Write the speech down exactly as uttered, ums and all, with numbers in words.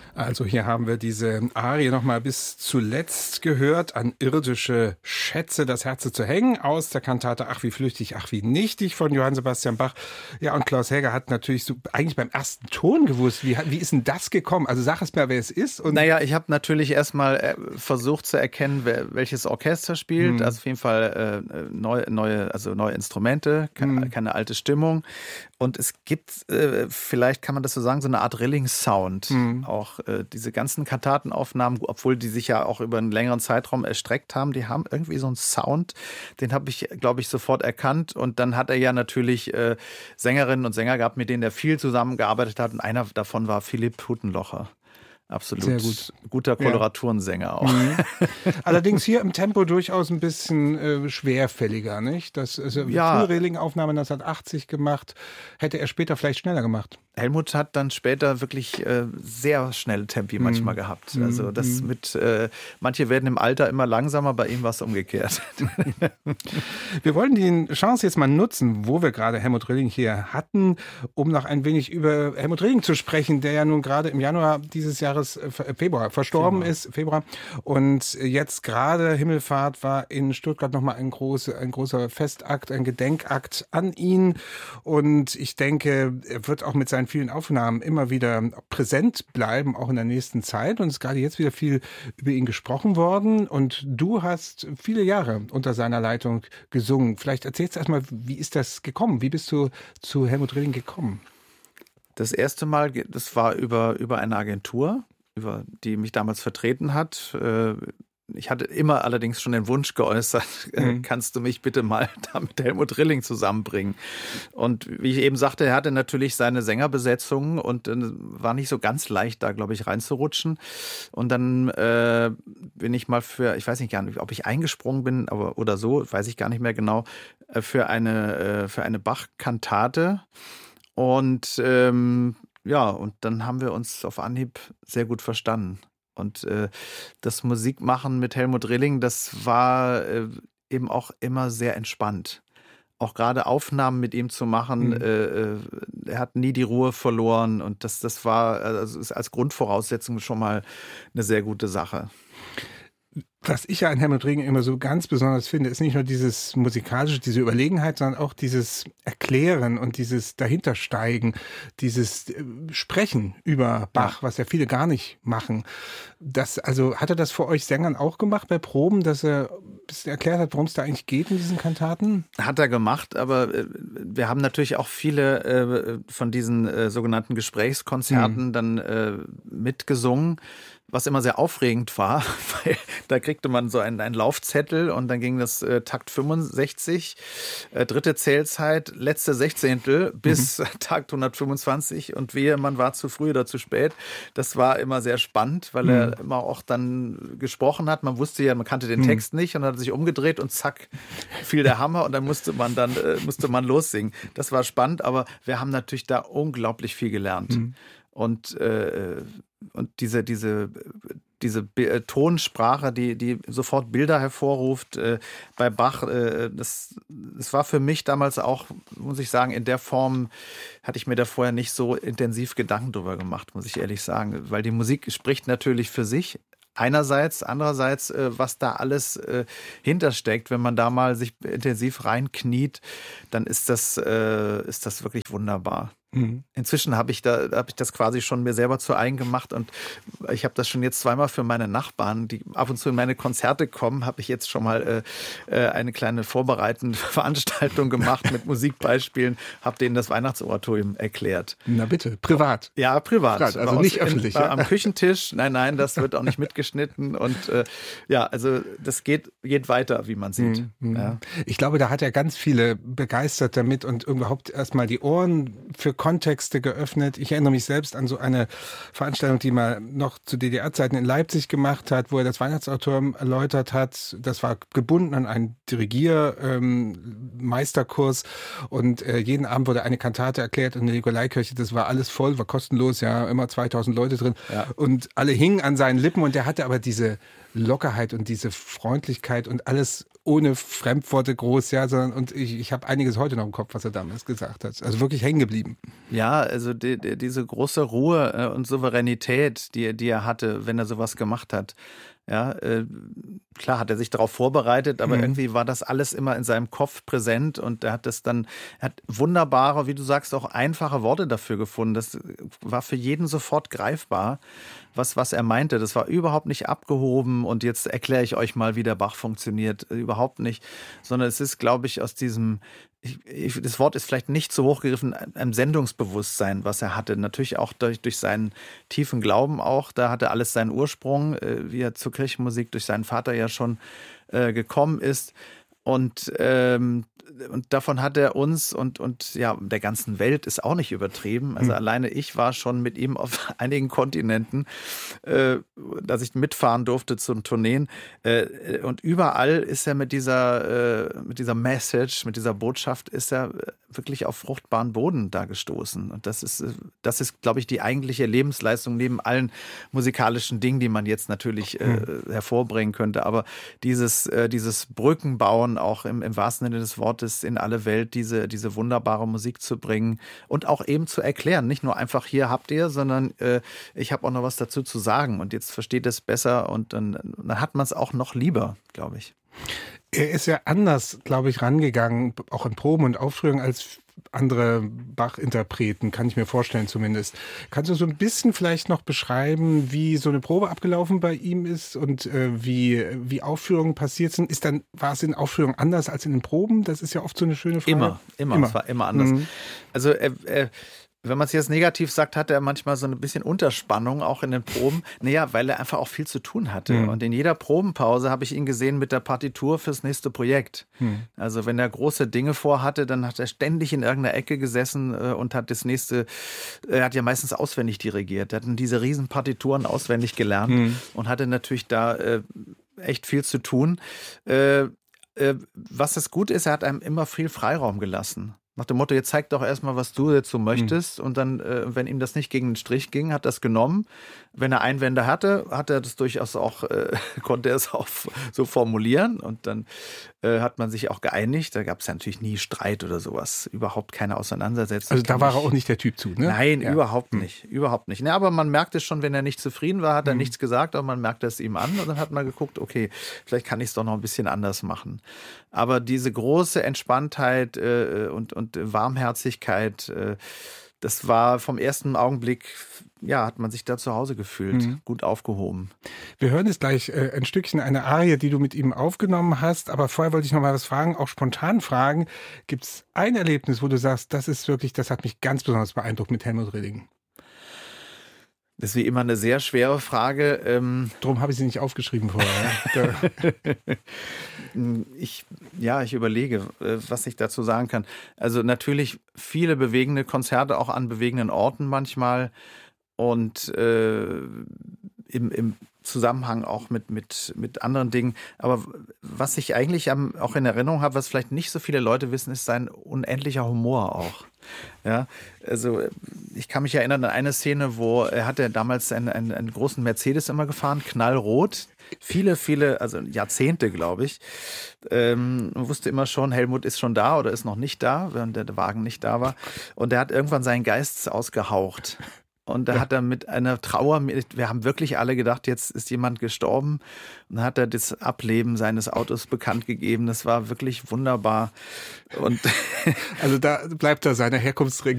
Also hier haben wir diese Arie nochmal bis zuletzt gehört, an irdische Schätze das Herze zu hängen, aus der Kantate Ach wie flüchtig, ach wie nichtig von Johann Sebastian Bach. Ja, und Klaus Häger hat natürlich so eigentlich beim ersten Ton gewusst. Wie, wie ist denn das gekommen? Also sag es mir, wer es ist. Und naja, ich habe natürlich erstmal versucht zu erkennen, wer, welches Orchester spielt. Hm. Also auf jeden Fall äh, neue, neue, also neue Instrumente, keine, hm. keine alte Stimmung. Und es gibt, äh, vielleicht kann man das so sagen, so eine Art Rilling-Sound. Mhm. Auch äh, diese ganzen Kantatenaufnahmen, obwohl die sich ja auch über einen längeren Zeitraum erstreckt haben, die haben irgendwie so einen Sound, den habe ich, glaube ich, sofort erkannt. Und dann hat er ja natürlich äh, Sängerinnen und Sänger gehabt, mit denen er viel zusammengearbeitet hat. Und einer davon war Philipp Hutenlocher. Absolut. Sehr gut. Guter Koloraturensänger auch. Mhm. Allerdings hier im Tempo durchaus ein bisschen äh, schwerfälliger, nicht? Das ist also ja. frühe Rilling-Aufnahme neunzehnhundertachtzig gemacht. Hätte er später vielleicht schneller gemacht. Helmut hat dann später wirklich äh, sehr schnelle Tempi manchmal mm. gehabt. Also das mm. mit, äh, manche werden im Alter immer langsamer, bei ihm war es umgekehrt. Wir wollen die Chance jetzt mal nutzen, wo wir gerade Helmut Rilling hier hatten, um noch ein wenig über Helmut Rilling zu sprechen, der ja nun gerade im Januar dieses Jahres, äh, Februar, verstorben Februar. ist, Februar. Und jetzt gerade Himmelfahrt war in Stuttgart nochmal ein, große, ein großer Festakt, ein Gedenkakt an ihn. Und ich denke, er wird auch mit seinen vielen Aufnahmen immer wieder präsent bleiben, auch in der nächsten Zeit. Und es ist gerade jetzt wieder viel über ihn gesprochen worden. Und du hast viele Jahre unter seiner Leitung gesungen. Vielleicht erzählst du erstmal, wie ist das gekommen? Wie bist du zu Helmut Rilling gekommen? Das erste Mal, das war über, über eine Agentur, über die mich damals vertreten hat. Ich hatte immer allerdings schon den Wunsch geäußert, mhm. kannst du mich bitte mal da mit Helmut Rilling zusammenbringen? Und wie ich eben sagte, er hatte natürlich seine Sängerbesetzung und äh, war nicht so ganz leicht, da, glaube ich, reinzurutschen. Und dann äh, bin ich mal für, ich weiß nicht gar nicht, ob ich eingesprungen bin aber, oder so, weiß ich gar nicht mehr genau, äh, für eine, äh, für eine Bach-Kantate. Und ähm, ja, und dann haben wir uns auf Anhieb sehr gut verstanden. Und äh, das Musikmachen mit Helmut Rilling, das war äh, eben auch immer sehr entspannt. Auch gerade Aufnahmen mit ihm zu machen, mhm. äh, er hat nie die Ruhe verloren. Und das, das war also ist als Grundvoraussetzung schon mal eine sehr gute Sache. Was ich ja an Helmut Rilling immer so ganz besonders finde, ist nicht nur dieses musikalische, diese Überlegenheit, sondern auch dieses Erklären und dieses Dahintersteigen, dieses Sprechen über Bach, ja. was ja viele gar nicht machen. Das, also hat er das für euch Sängern auch gemacht bei Proben, dass er ein bisschen erklärt hat, worum es da eigentlich geht in diesen Kantaten? Hat er gemacht, aber wir haben natürlich auch viele äh, von diesen äh, sogenannten Gesprächskonzerten mhm. dann äh, mitgesungen. Was immer sehr aufregend war, weil da kriegte man so einen, einen Laufzettel und dann ging das äh, Takt fünfundsechzig, äh, dritte Zählzeit, letzte Sechzehntel bis mhm. Takt hundertfünfundzwanzig und wehe, man war zu früh oder zu spät. Das war immer sehr spannend, weil mhm. er immer auch dann gesprochen hat. Man wusste ja, man kannte den mhm. Text nicht und dann hat er sich umgedreht und zack, fiel der Hammer und dann musste man dann äh, musste man lossingen. Das war spannend, aber wir haben natürlich da unglaublich viel gelernt. Mhm. Und äh, Und diese, diese, diese B- Tonsprache, die, die sofort Bilder hervorruft, äh, bei Bach, äh, das, das war für mich damals auch, muss ich sagen, in der Form hatte ich mir da vorher nicht so intensiv Gedanken drüber gemacht, muss ich ehrlich sagen. Weil die Musik spricht natürlich für sich. Einerseits, andererseits, äh, was da alles äh, hintersteckt, wenn man da mal sich intensiv reinkniet, dann ist das, äh, ist das wirklich wunderbar. Mhm. Inzwischen habe ich da habe ich das quasi schon mir selber zu eigen gemacht und ich habe das schon jetzt zweimal für meine Nachbarn, die ab und zu in meine Konzerte kommen, habe ich jetzt schon mal äh, eine kleine vorbereitende Veranstaltung gemacht mit Musikbeispielen, habe denen das Weihnachtsoratorium erklärt. Na bitte, privat? Ja, privat. privat also nicht in, öffentlich. Äh, ja? Am Küchentisch, nein, nein, das wird auch nicht mitgeschnitten und äh, ja, also das geht, geht weiter, wie man sieht. Mhm. Ja. Ich glaube, da hat er ganz viele begeistert damit und überhaupt erstmal die Ohren für Kontexte geöffnet. Ich erinnere mich selbst an so eine Veranstaltung, die man noch zu D D R-Zeiten in Leipzig gemacht hat, wo er das Weihnachtsautorium erläutert hat. Das war gebunden an einen Dirigier-Meisterkurs ähm, und äh, jeden Abend wurde eine Kantate erklärt in der Nikolaikirche. Das war alles voll, war kostenlos, ja, immer zweitausend Leute drin ja. und alle hingen an seinen Lippen und der hatte aber diese Lockerheit und diese Freundlichkeit und alles ohne Fremdworte groß, ja, sondern und ich, ich habe einiges heute noch im Kopf, was er damals gesagt hat. Also wirklich hängen geblieben. Ja, also die, die, diese große Ruhe äh, und Souveränität, die, die er hatte, wenn er sowas gemacht hat. Ja, äh, klar hat er sich darauf vorbereitet, aber mhm. irgendwie war das alles immer in seinem Kopf präsent und er hat das dann, er hat wunderbare, wie du sagst, auch einfache Worte dafür gefunden. Das war für jeden sofort greifbar, was, was er meinte. Das war überhaupt nicht abgehoben und jetzt erkläre ich euch mal, wie der Bach funktioniert. Überhaupt nicht, sondern es ist, glaube ich, aus diesem Ich, ich, das Wort ist vielleicht nicht so hochgegriffen, einem Sendungsbewusstsein, was er hatte. Natürlich auch durch, durch seinen tiefen Glauben auch. Da hatte alles seinen Ursprung, äh, wie er zur Kirchenmusik durch seinen Vater ja schon äh, gekommen ist. Und, ähm, und davon hat er uns und, und ja, der ganzen Welt ist auch nicht übertrieben. Also mhm. alleine ich war schon mit ihm auf einigen Kontinenten, äh, dass ich mitfahren durfte zu Tourneen. Äh, und überall ist er mit dieser, äh, mit dieser Message, mit dieser Botschaft, ist er wirklich auf fruchtbaren Boden da gestoßen. Und das ist, das ist, glaube ich, die eigentliche Lebensleistung neben allen musikalischen Dingen, die man jetzt natürlich äh, mhm. hervorbringen könnte. Aber dieses, äh, dieses Brückenbauen auch im, im wahrsten Sinne des Wortes in alle Welt, diese, diese wunderbare Musik zu bringen und auch eben zu erklären. Nicht nur einfach, hier habt ihr, sondern äh, ich habe auch noch was dazu zu sagen und jetzt versteht es besser und dann, dann hat man es auch noch lieber, glaube ich. Er ist ja anders, glaube ich, rangegangen, auch in Proben und Aufführungen als andere Bach-Interpreten, kann ich mir vorstellen zumindest. Kannst du so ein bisschen vielleicht noch beschreiben, wie so eine Probe abgelaufen bei ihm ist und äh, wie, wie Aufführungen passiert sind? Ist dann, war es in Aufführungen anders als in den Proben? Das ist ja oft so eine schöne Frage. Immer, immer, immer. Es war immer anders. Mhm. Also er, er wenn man es jetzt negativ sagt, hatte er manchmal so ein bisschen Unterspannung auch in den Proben. Naja, weil er einfach auch viel zu tun hatte. Mhm. Und in jeder Probenpause habe ich ihn gesehen mit der Partitur fürs nächste Projekt. Mhm. Also wenn er große Dinge vorhatte, dann hat er ständig in irgendeiner Ecke gesessen äh, und hat das nächste, er hat ja meistens auswendig dirigiert. Er hat diese riesen Partituren auswendig gelernt mhm. und hatte natürlich da äh, echt viel zu tun. Äh, äh, was das Gute ist, er hat einem immer viel Freiraum gelassen. Nach dem Motto, jetzt zeig doch erstmal, was du jetzt so möchtest. Mhm. Und dann, äh, wenn ihm das nicht gegen den Strich ging, hat er das genommen. Wenn er Einwände hatte, hat er das durchaus auch, äh, konnte er es auch so formulieren. Und dann äh, hat man sich auch geeinigt. Da gab es ja natürlich nie Streit oder sowas. Überhaupt keine Auseinandersetzung. Also da war er auch nicht der Typ zu, ne? Nein, ja. überhaupt nicht. Mhm. Überhaupt nicht. Ne, aber man merkt es schon, wenn er nicht zufrieden war, hat er mhm. nichts gesagt, aber man merkt es ihm an. Und dann hat man geguckt, okay, vielleicht kann ich es doch noch ein bisschen anders machen. Aber diese große Entspanntheit äh, und, und Warmherzigkeit, äh, das war vom ersten Augenblick, ja, hat man sich da zu Hause gefühlt, mhm. gut aufgehoben. Wir hören jetzt gleich äh, ein Stückchen, eine Arie, die du mit ihm aufgenommen hast, aber vorher wollte ich noch mal was fragen, auch spontan fragen. Gibt es ein Erlebnis, wo du sagst, das ist wirklich, das hat mich ganz besonders beeindruckt mit Helmut Rilling? Das ist wie immer eine sehr schwere Frage. Ähm Drum habe ich sie nicht aufgeschrieben vorher. Ja. ich, ja, ich überlege, was ich dazu sagen kann. Also natürlich viele bewegende Konzerte, auch an bewegenden Orten manchmal. Und äh, im, im Zusammenhang auch mit, mit, mit anderen Dingen. Aber was ich eigentlich am, auch in Erinnerung habe, was vielleicht nicht so viele Leute wissen, ist sein unendlicher Humor auch. Ja, also ich kann mich erinnern an eine Szene, wo er hatte damals einen, einen, einen großen Mercedes immer gefahren, knallrot. Viele, viele, also Jahrzehnte, glaube ich. Ähm, man wusste immer schon, Helmut ist schon da oder ist noch nicht da, während der Wagen nicht da war. Und er hat irgendwann seinen Geist ausgehaucht. Und da ja. hat er mit einer Trauer, wir haben wirklich alle gedacht, jetzt ist jemand gestorben. Und dann hat er das Ableben seines Autos bekannt gegeben. Das war wirklich wunderbar. Und also da bleibt er seiner Herkunftsregion